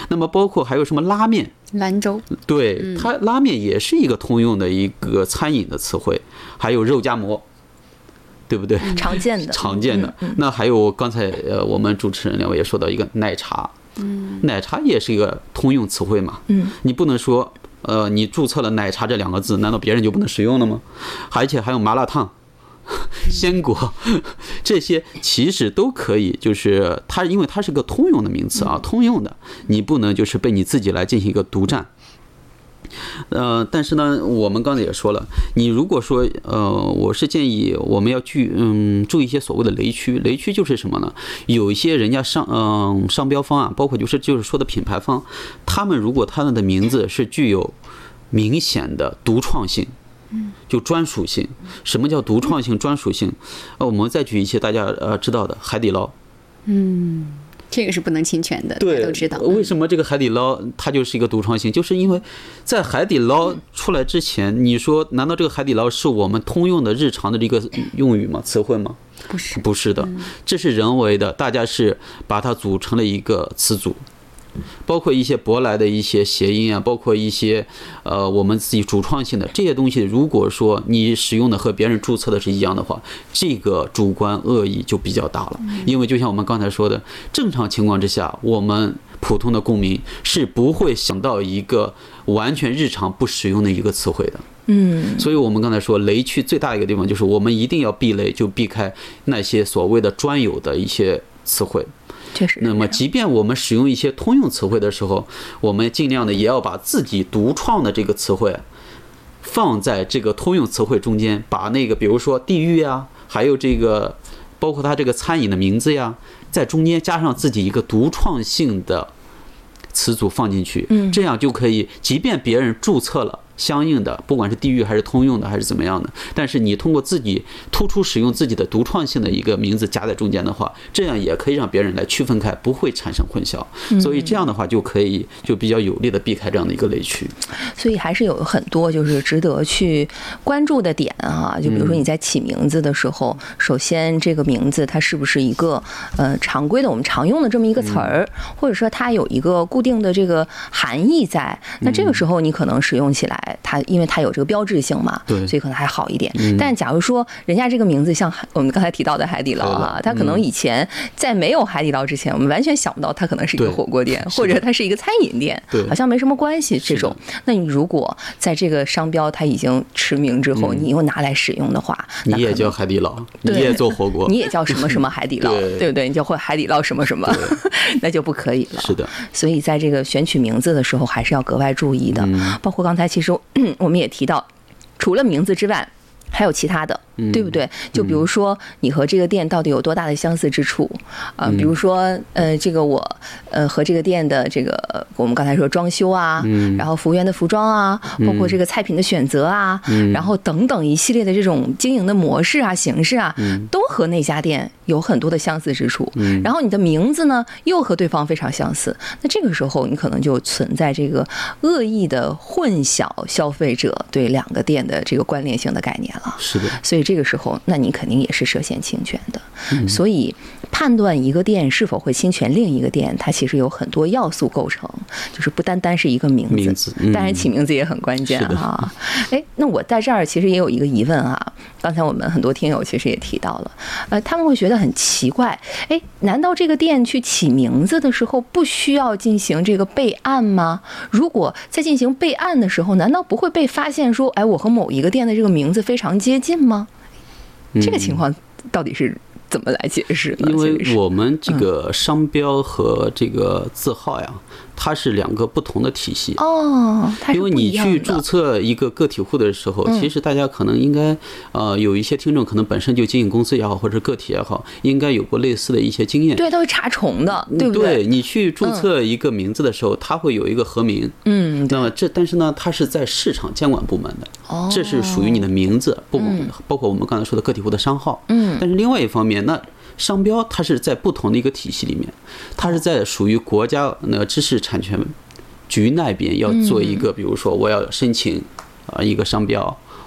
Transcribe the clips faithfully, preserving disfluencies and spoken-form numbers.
那么包括还有什么拉面、 兰州， 对，它拉面也是一个通用的一个餐饮的词汇，还有肉夹馍。对不对？ 常见的， 常见的。那还有刚才呃，我们主持人两位也说到一个奶茶，嗯，奶茶也是一个通用词汇嘛，嗯，你不能说呃，你注册了奶茶这两个字，难道别人就不能使用了吗？而且还有麻辣烫、鲜果，这些其实都可以，就是它因为它是个通用的名词啊，通用的，你不能就是被你自己来进行一个独占。呃，但是呢，我们刚才也说了，你如果说，呃，我是建议我们要去，嗯，注意一些所谓的雷区。雷区就是什么呢？有一些人家商，嗯、呃，商标方啊，包括就是就是说的品牌方，他们如果他们的名字是具有明显的独创性，就专属性。什么叫独创性、专属性？呃，我们再举一些大家呃知道的海底捞， 嗯。这个是不能侵权的，大家都知道。 为什么这个海底捞它就是一个独创性？就是因为在海底捞出来之前，你说难道这个海底捞是我们通用的日常的这个用语吗？词汇吗？ 不是， 不是的，这是人为的，大家是把它组成了一个词组。包括一些舶来的一些谐音啊，包括一些呃我们自己主创性的这些东西，如果说你使用的和别人注册的是一样的话，这个主观恶意就比较大了。因为就像我们刚才说的，正常情况之下，我们普通的公民是不会想到一个完全日常不使用的一个词汇的。嗯，所以我们刚才说雷区最大的一个地方就是我们一定要避雷，就避开那些所谓的专有的一些词汇。 确实。 那么，即便我们使用一些通用词汇的时候，我们尽量的也要把自己独创的这个词汇放在这个通用词汇中间，把那个比如说地域啊，还有这个包括它这个餐饮的名字呀，在中间加上自己一个独创性的词组放进去，这样就可以，即便别人注册了相应的，不管是地域还是通用的还是怎么样的，但是你通过自己突出使用自己的独创性的一个名字夹在中间的话，这样也可以让别人来区分开，不会产生混淆。所以这样的话就可以就比较有力的避开这样的一个雷区。 所以还是有很多就是值得去关注的点啊，就比如说你在起名字的时候，首先这个名字它是不是一个呃常规的我们常用的这么一个词儿，或者说它有一个固定的这个含义在，那这个时候你可能使用起来。它因为它有这个标志性嘛， 对， 所以可能还好一点。但假如说人家这个名字像我们刚才提到的海底捞啊，它可能以前在没有海底捞之前，我们完全想不到它可能是一个火锅店，或者它是一个餐饮店，好像没什么关系这种。那你如果在这个商标它已经驰名之后，你又拿来使用的话， 你也叫海底捞，你也做火锅， 你也叫什么什么海底捞，对不对？你就会海底捞什么什么，那就不可以了。 是的。 所以在这个选取名字的时候，还是要格外注意的。包括刚才其实。我们也提到，除了名字之外，还有其他的，对不对？就比如说你和这个店到底有多大的相似之处啊、呃？比如说，呃，这个我呃和这个店的这个我们刚才说装修啊，然后服务员的服装啊，包括这个菜品的选择啊，然后等等一系列的这种经营的模式啊、形式啊，都和那家店有很多的相似之处。然后你的名字呢，又和对方非常相似，那这个时候你可能就存在这个恶意的混淆消费者对两个店的这个关联性的概念了。 是的。 所以这个时候，那你肯定也是涉嫌侵权的。嗯、所以判断一个店是否会侵权另一个店，它其实有很多要素构成，就是不单单是一个名字， 名字嗯、 当然起名字也很关键哈。哎，那我在这儿其实也有一个疑问啊，刚才我们很多听友其实也提到了，呃，他们会觉得很奇怪，哎，难道这个店去起名字的时候不需要进行这个备案吗？如果在进行备案的时候，难道不会被发现说，哎，我和某一个店的这个名字非常接近吗？这个情况到底是怎么来解释呢？ 因为我们这个商标和这个字号呀，它是两个不同的体系哦。 因为你去注册一个个体户的时候，其实大家可能应该呃有一些听众可能本身就经营公司也好，或者个体也好，应该有过类似的一些经验。 对，他会查重的，对不对？ 对，你去注册一个名字的时候，它会有一个合名。嗯，那么这但是呢，它是在市场监管部门的，哦，这是属于你的名字，不包括我们刚才说的个体户的商号。嗯，但是另外一方面，那商标它是在不同的一个体系里面，它是在属于国家那知识产权局那边要做一个，比如说我要申请啊一个商标，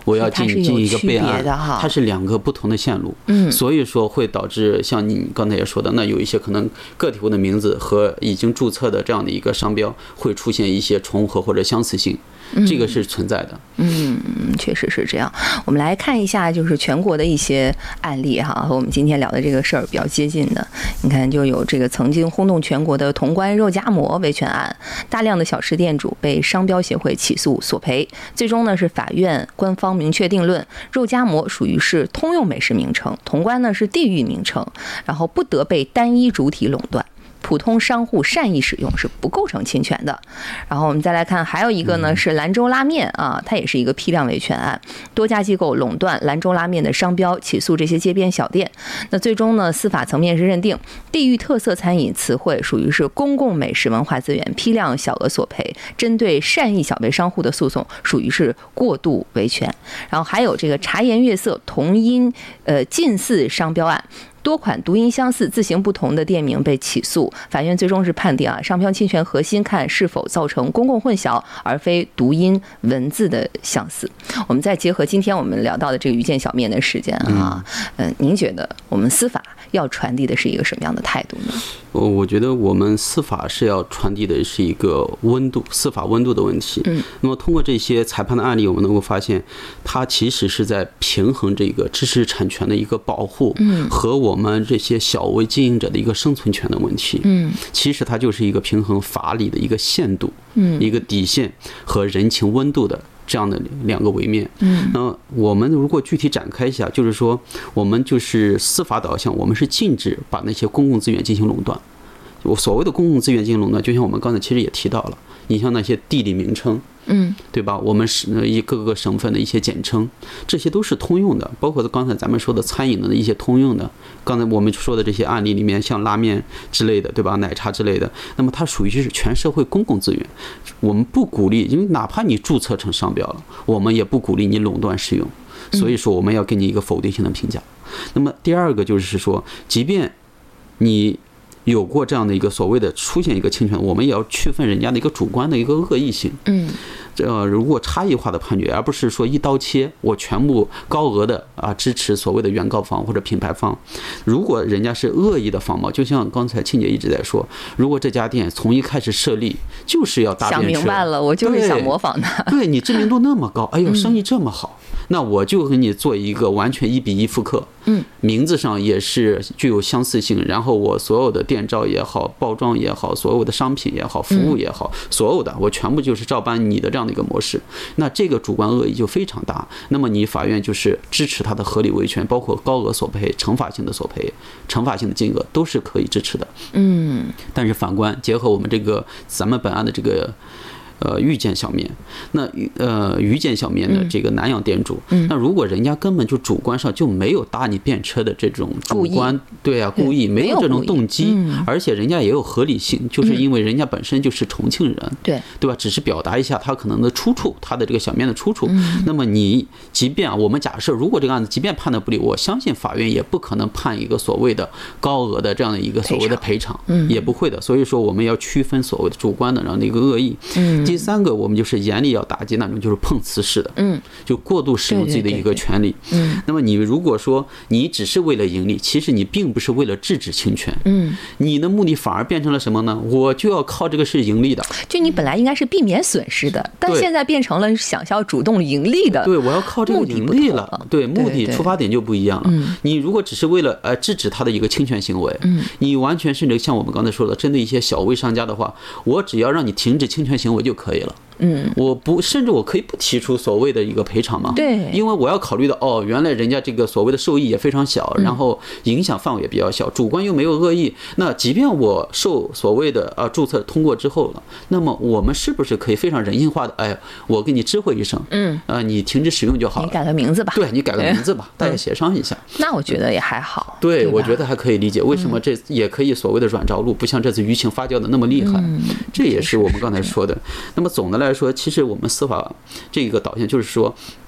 我要进进一个备案， 它是两个不同的线路，嗯，所以说会导致像你刚才也说的，那有一些可能个体户的名字和已经注册的这样的一个商标会出现一些重合或者相似性，这个是存在的。 嗯，确实是这样。我们来看一下，就是全国的一些案例哈，和我们今天聊的这个事儿比较接近的。你看，就有这个曾经轰动全国的潼关肉夹馍维权案，大量的小吃店主被商标协会起诉索赔，最终呢是法院官方明确定论，肉夹馍属于是通用美食名称，潼关呢是地域名称，然后不得被单一主体垄断。普通商户善意使用是不构成侵权的。然后我们再来看，还有一个呢是兰州拉面啊，它也是一个批量维权案，多家机构垄断兰州拉面的商标，起诉这些街边小店。那最终呢，司法层面是认定地域特色餐饮词汇属于是公共美食文化资源，批量小额索赔。针对善意小微商户的诉讼属于是过度维权。然后还有这个茶颜悦色同音呃近似商标案。多款读音相似、字形不同的店名被起诉，法院最终是判定啊，商标侵权核心看是否造成公共混淆，而非读音文字的相似。我们再结合今天我们聊到的这个鱼见小面的事件啊，嗯、呃，您觉得我们司法要传递的是一个什么样的态度呢？ 我觉得我们司法是要传递的是一个温度，司法温度的问题。嗯，那么通过这些裁判的案例，我们能够发现，它其实是在平衡这个知识产权的一个保护，嗯，和我们这些小微经营者的一个生存权的问题。嗯，其实它就是一个平衡法理的一个限度，嗯，一个底线和人情温度的这样的两个维面。嗯，那我们如果具体展开一下，就是说我们就是司法导向，我们是禁止把那些公共资源进行垄断。我所谓的公共资源进行垄断，就像我们刚才其实也提到了，你像那些地理名称，嗯，对吧？我们是一各个省份的一些简称，这些都是通用的，包括刚才咱们说的餐饮的一些通用的，刚才我们说的这些案例里面，像拉面之类的，对吧？奶茶之类的，那么它属于是全社会公共资源，我们不鼓励，因为哪怕你注册成商标了，我们也不鼓励你垄断使用，所以说我们要给你一个否定性的评价。那么第二个就是说，即便你有过这样的一个所谓的出现一个侵权，我们也要区分人家的一个主观的一个恶意性。嗯，这如果差异化的判决，而不是说一刀切，我全部高额的啊支持所谓的原告方或者品牌方。如果人家是恶意的仿冒，就像刚才庆姐一直在说，如果这家店从一开始设立就是要搭便车， 想明白了，我就是想模仿他。 对，你知名度那么高，哎呦，生意这么好。嗯，那我就给你做一个完全一比一复刻，嗯，名字上也是具有相似性，然后我所有的店招也好，包装也好，所有的商品也好，服务也好，所有的我全部就是照搬你的这样的一个模式，那这个主观恶意就非常大。那么你法院就是支持他的合理维权，包括高额索赔、惩罚性的索赔、惩罚性的金额都是可以支持的。嗯，但是反观结合我们这个咱们本案的这个。呃，遇见小面，那呃遇见小面的这个南阳店主，嗯，那如果人家根本就主观上就没有搭你便车的这种主观，对啊，故意没有这种动机，而且人家也有合理性，就是因为人家本身就是重庆人，对对吧？只是表达一下他可能的出处，他的这个小面的出处。那么你即便啊，我们假设如果这个案子即便判的不利，我相信法院也不可能判一个所谓的高额的这样的一个所谓的赔偿，也不会的。所以说我们要区分所谓的主观的这样的一个恶意。嗯。第三个，我们就是严厉要打击那种就是碰瓷式的，嗯，就过度使用自己的一个权利，嗯。那么你如果说你只是为了盈利，其实你并不是为了制止侵权，嗯，你的目的反而变成了什么呢？我就要靠这个是盈利的， 就你本来应该是避免损失的，但现在变成了想要主动盈利的， 对，我要靠这个盈利了，对，目的出发点就不一样了。你如果只是为了呃制止他的一个侵权行为，嗯，你完全甚至像我们刚才说的，针对一些小微商家的话，我只要让你停止侵权行为就可以了。嗯，我不，甚至我可以不提出所谓的一个赔偿嘛？对，因为我要考虑到，哦，原来人家这个所谓的受益也非常小，然后影响范围也比较小，主观又没有恶意。那即便我受所谓的啊注册通过之后了，那么我们是不是可以非常人性化的？哎，我给你知会一声，嗯，啊，你停止使用就好了， 你改个名字吧， 对你改个名字吧，大家协商一下。 那我觉得也还好， 对，我觉得还可以理解为什么这也可以所谓的软着陆，不像这次舆情发酵的那么厉害。这也是我们刚才说的。那么总的来说，其实我们司法这个导向就是说，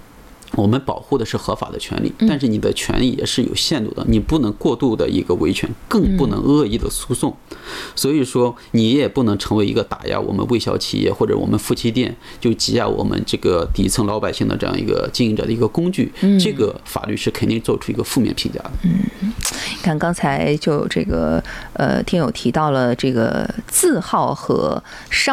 我们保护的是合法的权利，但是你的权益也是有限度的，你不能过度的一个维权，更不能恶意的诉讼。所以说，你也不能成为一个打压我们微小企业或者我们夫妻店，就挤压我们这个底层老百姓的这样一个经营者的一个工具。这个法律是肯定做出一个负面评价的。 嗯，看刚才就这个呃，听友提到了这个字号和商